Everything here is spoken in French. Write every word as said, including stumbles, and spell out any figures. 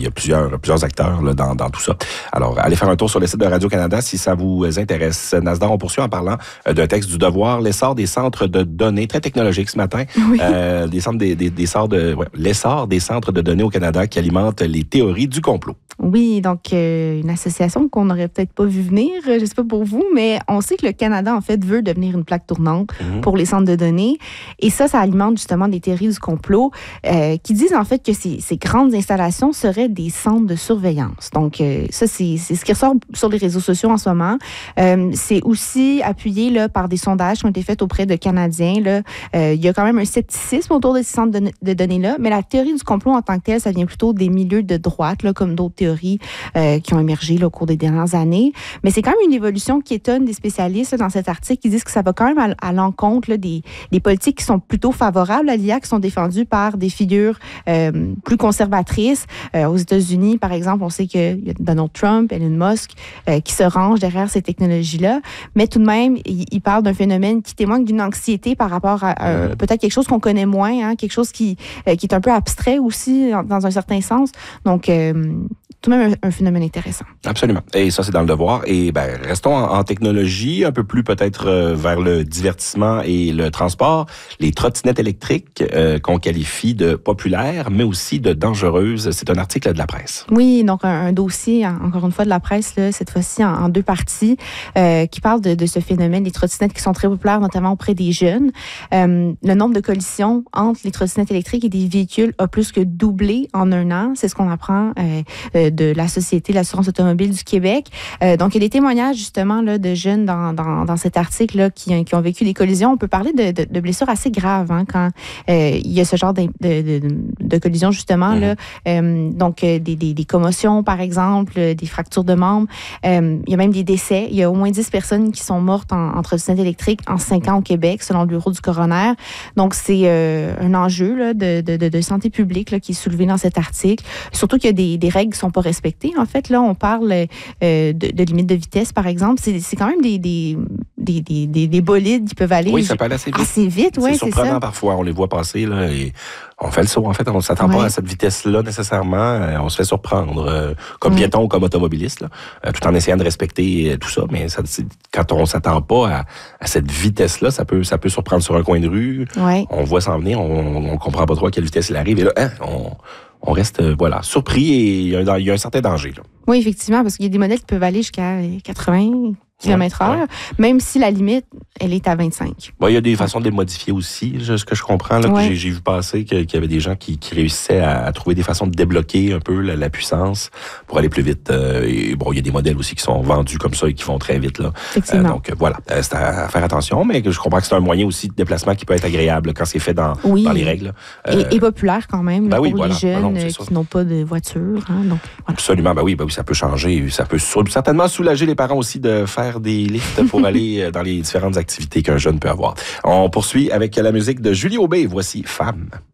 a plusieurs, plusieurs acteurs là, dans, dans tout ça. Alors, allez faire un tour sur le site de Radio-Canada si ça vous intéresse. Nasdaq, on poursuit en parlant d'un texte du Devoir, l'essor des centres de données, très technologique ce matin, oui. euh, des centres des, des, des sorts de, ouais, l'essor des centres de données au Canada qui alimentent les théories du complot. Oui, donc euh, une association qu'on n'aurait peut-être pas vu venir, je ne sais pas pour vous, mais on sait que le Canada, en fait, veut devenir une plaque tournante mmh. pour les centres de données. Et ça, ça alimente justement des théories du complot euh, qui disent en fait que ces, ces grandes installations seraient des centres de surveillance. Donc, euh, ça, c'est, c'est ce qui ressort sur les réseaux sociaux en ce moment. Euh, c'est aussi appuyé là, par des sondages qui ont été faits auprès de Canadiens. Là. Euh, il y a quand même un scepticisme autour de ces centres de, de données-là, mais la théorie du complot en tant que telle, ça vient plutôt des milieux de droite, là, comme d'autres théories Euh, qui ont émergé là, au cours des dernières années. Mais c'est quand même une évolution qui étonne des spécialistes là, dans cet article qui disent que ça va quand même à, à l'encontre là, des, des politiques qui sont plutôt favorables à l'I A, qui sont défendues par des figures euh, plus conservatrices. Euh, aux États-Unis, par exemple, on sait qu'il y a Donald Trump, Elon Musk, euh, qui se rangent derrière ces technologies-là. Mais tout de même, il, il parle d'un phénomène qui témoigne d'une anxiété par rapport à euh, peut-être quelque chose qu'on connaît moins, hein, quelque chose qui, euh, qui est un peu abstrait aussi, dans un certain sens. Donc, euh, tout de même un, un phénomène intéressant. Absolument. Et ça, c'est dans le Devoir. Et ben, restons en, en technologie, un peu plus peut-être euh, vers le divertissement et le transport. Les trottinettes électriques euh, qu'on qualifie de populaires, mais aussi de dangereuses. C'est un article de la presse. Oui, donc un, un dossier, encore une fois, de la presse, là, cette fois-ci en, en deux parties, euh, qui parle de, de ce phénomène des trottinettes qui sont très populaires, notamment auprès des jeunes. Euh, le nombre de collisions entre les trottinettes électriques et des véhicules a plus que doublé en un an. C'est ce qu'on apprend euh, euh, de la Société de l'assurance automobile du Québec. Euh, donc, il y a des témoignages, justement, là, de jeunes dans, dans, dans cet article-là qui, qui ont vécu des collisions. On peut parler de, de, de blessures assez graves hein, quand euh, il y a ce genre de, de, de, de collisions, justement. Mmh. Là. Euh, donc, des, des, des commotions, par exemple, des fractures de membres. Euh, il y a même des décès. Il y a au moins dix personnes qui sont mortes en, en trottinette électrique en cinq ans au Québec, selon le bureau du coroner. Donc, c'est euh, un enjeu là, de, de, de santé publique là, qui est soulevé dans cet article. Surtout qu'il y a des, des règles qui ne sont pas respectées. En fait, là, on parle euh, de, de limite de vitesse, par exemple. C'est, c'est quand même des, des, des, des, des, des bolides qui peuvent aller... Oui, ça peut aller assez vite. Assez vite, oui, c'est, c'est surprenant ça. Parfois. On les voit passer, là, et on fait le saut. En fait, on ne s'attend ouais. pas à cette vitesse-là, nécessairement. On se fait surprendre, euh, comme ouais. piéton ou comme automobiliste, là, euh, tout en essayant de respecter euh, tout ça. Mais ça, quand on ne s'attend pas à, à cette vitesse-là, ça peut, ça peut surprendre sur un coin de rue. Ouais. On voit s'en venir, on ne comprend pas trop à quelle vitesse il arrive. Et là, hein, on... on reste euh, voilà, surpris et il y, a, il y a un certain danger. Là. Oui, effectivement, parce qu'il y a des modèles qui peuvent aller jusqu'à quatre-vingts kilomètres heure, ouais. même si la limite, elle est à vingt-cinq. Bon, il y a des façons de les modifier aussi, ce que je comprends. Là, ouais. que j'ai, j'ai vu passer que, qu'il y avait des gens qui, qui réussissaient à, à trouver des façons de débloquer un peu la, la puissance pour aller plus vite. Euh, et bon, il y a des modèles aussi qui sont vendus comme ça et qui vont très vite. Là. Effectivement. Euh, donc voilà, euh, c'est à, à faire attention, mais je comprends que c'est un moyen aussi de déplacement qui peut être agréable quand c'est fait dans, oui. dans les règles. Euh, et, et populaire quand même ben là, oui, pour voilà. les jeunes non, non, qui ça. n'ont pas de voiture. Hein, donc, voilà. Absolument, ben oui, ben oui, ça peut changer. Ça peut certainement soulager les parents aussi de faire des lifts pour aller dans les différentes activités qu'un jeune peut avoir. On poursuit avec la musique de Julie Aubé. Voici Femme.